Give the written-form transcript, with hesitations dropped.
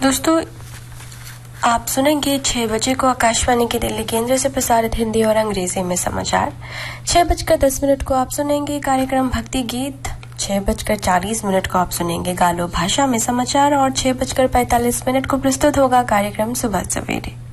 दोस्तों, आप सुनेंगे 6 बजे को आकाशवाणी के दिल्ली केंद्र से प्रसारित हिंदी और अंग्रेजी में समाचार। 6:10 को आप सुनेंगे कार्यक्रम भक्ति गीत। 6:40 को आप सुनेंगे गालो भाषा में समाचार और 6:45 को प्रस्तुत होगा कार्यक्रम सुबह सवेरे।